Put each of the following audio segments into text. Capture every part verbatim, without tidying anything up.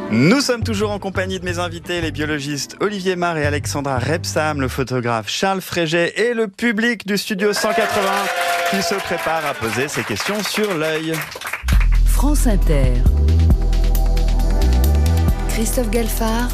Nous sommes toujours en compagnie de mes invités, les biologistes Olivier Marr et Alexandra Rebsam, le photographe Charles Fréget et le public du Studio cent quatre-vingts qui se prépare à poser ses questions sur l'œil. France Inter. Christophe Galfard.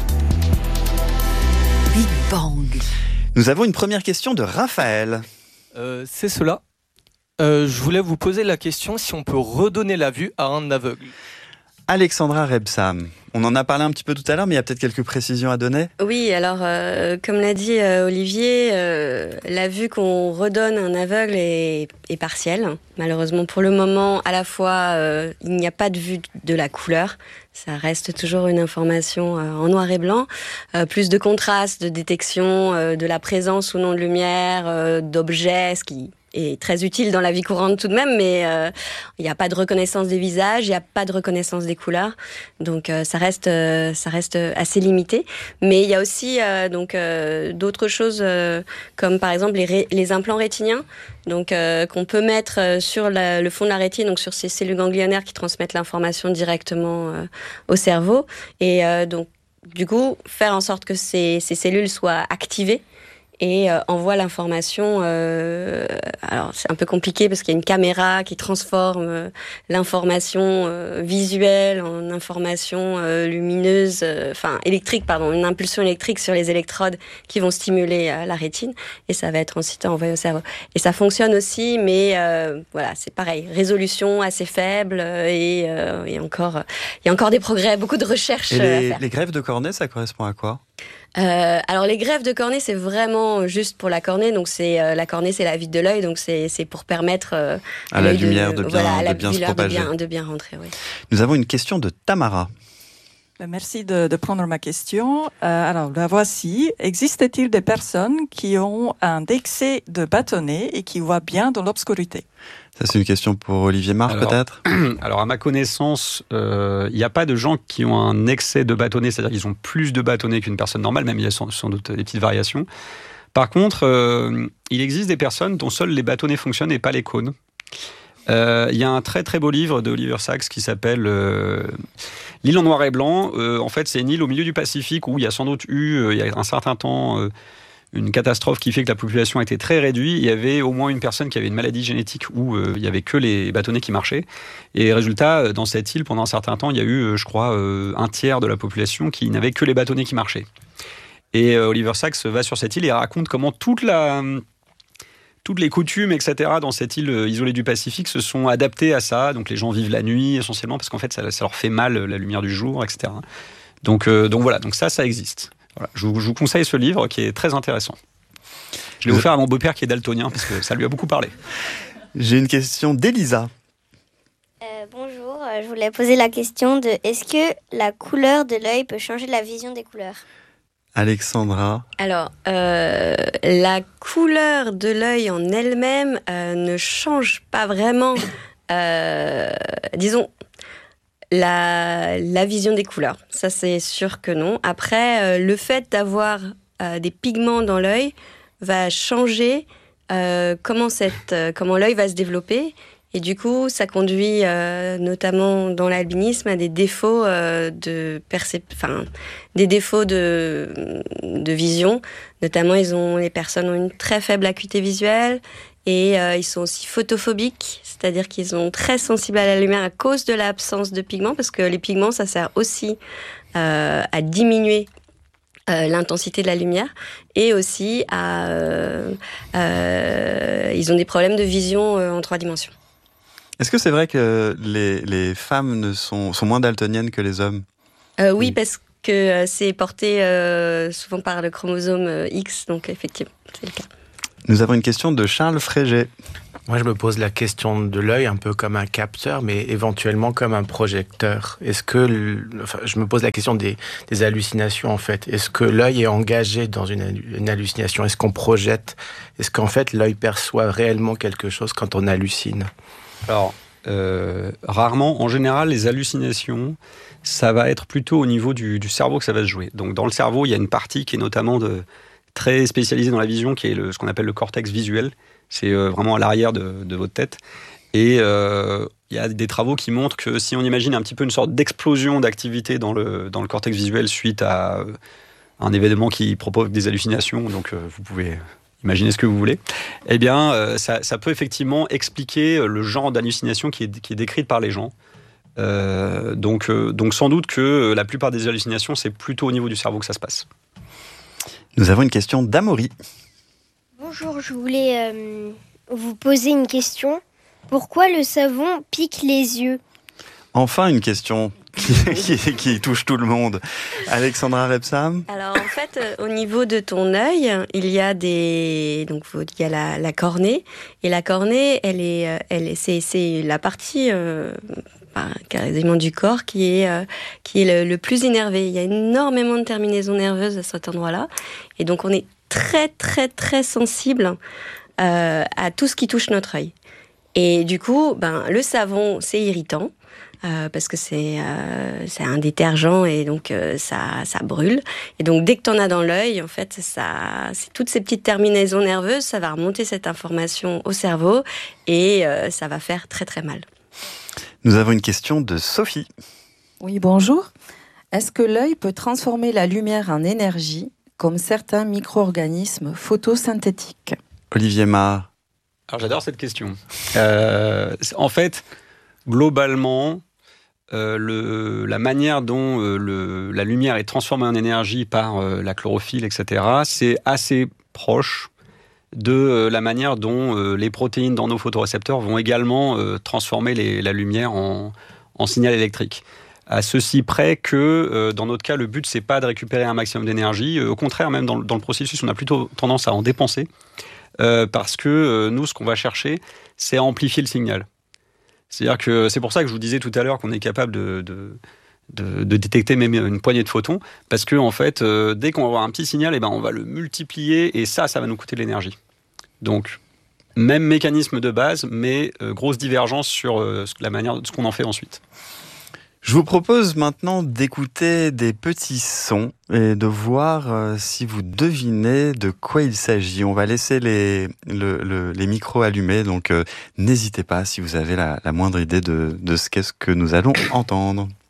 Big Bang. Nous avons une première question de Raphaël. Euh, c'est cela. Euh, je voulais vous poser la question si on peut redonner la vue à un aveugle. Alexandra Rebsam, on en a parlé un petit peu tout à l'heure, mais il y a peut-être quelques précisions à donner. Oui, alors euh, comme l'a dit euh, Olivier, euh, la vue qu'on redonne à un aveugle est, est partielle. Malheureusement, pour le moment, à la fois, euh, il n'y a pas de vue de la couleur. Ça reste toujours une information euh, en noir et blanc. Euh, plus de contraste, de détection euh, de la présence ou non de lumière, euh, d'objets, ce qui est très utile dans la vie courante tout de même, mais euh, il n'y a pas de reconnaissance des visages, il n'y a pas de reconnaissance des couleurs, donc euh, ça reste euh, ça reste assez limité. Mais il y a aussi euh, donc euh, d'autres choses euh, comme par exemple les, ré- les implants rétiniens, donc euh, qu'on peut mettre sur la, le fond de la rétine, donc sur ces cellules ganglionnaires qui transmettent l'information directement euh, au cerveau, et euh, donc du coup faire en sorte que ces, ces cellules soient activées et euh, envoie l'information. Euh, alors c'est un peu compliqué parce qu'il y a une caméra qui transforme euh, l'information euh, visuelle en information euh, lumineuse, euh, enfin électrique, pardon, une impulsion électrique sur les électrodes qui vont stimuler euh, la rétine, et ça va être ensuite envoyé au cerveau. Et ça fonctionne aussi, mais euh, voilà, c'est pareil, résolution assez faible euh, et, euh, et encore, il y a encore des progrès, beaucoup de recherches et les, à faire. Les greffes de cornée, ça correspond à quoi ? Euh, alors les greffes de cornée, c'est vraiment juste pour la cornée, donc c'est euh, la cornée, c'est la vitre de l'œil, donc c'est c'est pour permettre euh, à la lumière de, de bien, voilà, à la de bien se propager, de bien, de bien rentrer. Oui. Nous avons une question de Tamara. Merci de, de prendre ma question. Euh, alors la voici. Existe-t-il des personnes qui ont un excès de bâtonnet et qui voient bien dans l'obscurité ? Ça, c'est une question pour Olivier Marr, alors, peut-être ? Alors, à ma connaissance, il euh, n'y a pas de gens qui ont un excès de bâtonnet, c'est-à-dire qu'ils ont plus de bâtonnet qu'une personne normale, même il y a sans, sans doute des petites variations. Par contre, euh, il existe des personnes dont seuls les bâtonnets fonctionnent et pas les cônes. Euh, il y a un très très beau livre de Oliver Sacks qui s'appelle euh, L'île en noir et blanc. Euh, en fait, c'est une île au milieu du Pacifique où il y a sans doute eu, euh, il y a un certain temps... Euh, une catastrophe qui fait que la population était très réduite. Il y avait au moins une personne qui avait une maladie génétique où euh, il n'y avait que les bâtonnets qui marchaient. Et résultat, dans cette île, pendant un certain temps, il y a eu, je crois, euh, un tiers de la population qui n'avait que les bâtonnets qui marchaient. Et euh, Oliver Sacks va sur cette île et raconte comment toute la, toutes les coutumes, et cetera, dans cette île isolée du Pacifique se sont adaptées à ça. Donc les gens vivent la nuit essentiellement parce qu'en fait, ça, ça leur fait mal la lumière du jour, et cetera. Donc, euh, donc voilà, donc ça, ça existe. Voilà, je, vous, je vous conseille ce livre qui est très intéressant. Je l'ai offert à mon beau-père qui est daltonien parce que ça lui a beaucoup parlé. J'ai une question d'Elisa. Euh, bonjour, je voulais poser la question de est-ce que la couleur de l'œil peut changer la vision des couleurs ? Alexandra. Alors, euh, la couleur de l'œil en elle-même euh, ne change pas vraiment, euh, disons, La, la vision des couleurs, ça c'est sûr que non. Après, euh, le fait d'avoir euh, des pigments dans l'œil va changer euh, comment, cette, euh, comment l'œil va se développer. Et du coup, ça conduit euh, notamment dans l'albinisme à des défauts euh, de percep- enfin, des défauts de, de vision. Notamment, ils ont, les personnes ont une très faible acuité visuelle. Et euh, ils sont aussi photophobiques, c'est-à-dire qu'ils sont très sensibles à la lumière à cause de l'absence de pigments, parce que les pigments, ça sert aussi euh, à diminuer euh, l'intensité de la lumière, et aussi à... Euh, euh, ils ont des problèmes de vision euh, en trois dimensions. Est-ce que c'est vrai que les, les femmes ne sont, sont moins daltoniennes que les hommes ? euh, Oui, parce que euh, c'est porté euh, souvent par le chromosome euh, X, donc effectivement, c'est le cas. Nous avons une question de Charles Fréget. Moi, je me pose la question de l'œil un peu comme un capteur, mais éventuellement comme un projecteur. Est-ce que, le, enfin, je me pose la question des, des hallucinations, en fait. Est-ce que l'œil est engagé dans une, une hallucination ? Est-ce qu'on projette ? Est-ce qu'en fait, l'œil perçoit réellement quelque chose quand on hallucine ? Alors, euh, rarement. En général, les hallucinations, ça va être plutôt au niveau du, du cerveau que ça va se jouer. Donc, dans le cerveau, il y a une partie qui est notamment de... très spécialisé dans la vision, qui est le, ce qu'on appelle le cortex visuel. C'est euh, vraiment à l'arrière de, de votre tête. Et euh, il y a des travaux qui montrent que si on imagine un petit peu une sorte d'explosion d'activité dans le, dans le cortex visuel suite à euh, un événement qui provoque des hallucinations, donc euh, vous pouvez imaginer ce que vous voulez, eh bien, euh, ça, ça peut effectivement expliquer le genre d'hallucination qui est, qui est décrite par les gens. Euh, donc, euh, donc sans doute que la plupart des hallucinations, c'est plutôt au niveau du cerveau que ça se passe. Nous avons une question d'Amaury. Bonjour, je voulais euh, vous poser une question. Pourquoi le savon pique les yeux ? Enfin, une question qui, qui, qui touche tout le monde. Alexandra Rebsam. Alors en fait, euh, au niveau de ton œil, il y a des donc il y a la, la cornée et la cornée, elle est, euh, elle est, c'est, c'est la partie euh, bah, quasiment du corps qui est euh, qui est le, le plus innervé. Il y a énormément de terminaisons nerveuses à cet endroit-là et donc on est très très très sensible euh, à tout ce qui touche notre œil. Et du coup, ben, le savon, c'est irritant, euh, parce que c'est, euh, c'est un détergent et donc euh, ça, ça brûle. Et donc, dès que tu en as dans l'œil, en fait, ça, c'est toutes ces petites terminaisons nerveuses, ça va remonter cette information au cerveau et euh, ça va faire très très mal. Nous avons une question de Sophie. Oui, bonjour. Est-ce que l'œil peut transformer la lumière en énergie, comme certains micro-organismes photosynthétiques ? Olivier Marr. Alors j'adore cette question. Euh, en fait, globalement, euh, le, la manière dont euh, le, la lumière est transformée en énergie par euh, la chlorophylle, et cetera, c'est assez proche de euh, la manière dont euh, les protéines dans nos photorécepteurs vont également euh, transformer les, la lumière en, en signal électrique. À ceci près que, euh, dans notre cas, le but, c'est pas de récupérer un maximum d'énergie. Euh, au contraire, même dans, dans le processus, on a plutôt tendance à en dépenser. Euh, parce que euh, nous, ce qu'on va chercher, c'est à amplifier le signal. C'est-à-dire que c'est pour ça que je vous disais tout à l'heure qu'on est capable de, de, de, de détecter même une poignée de photons, parce que en fait, euh, dès qu'on va avoir un petit signal, eh ben, on va le multiplier, et ça, ça va nous coûter de l'énergie. Donc, même mécanisme de base, mais euh, grosse divergence sur euh, la manière de ce qu'on en fait ensuite. Je vous propose maintenant d'écouter des petits sons et de voir euh, si vous devinez de quoi il s'agit. On va laisser les, le, le, les micros allumés, donc euh, n'hésitez pas si vous avez la, la moindre idée de, de ce qu'est-ce que nous allons entendre.